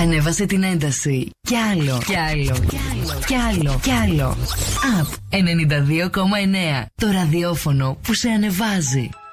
Ανέβασε την ένταση. Κι άλλο. Κι άλλο. Κι άλλο. Κι άλλο. Up 92,9. Το ραδιόφωνο που σε ανεβάζει.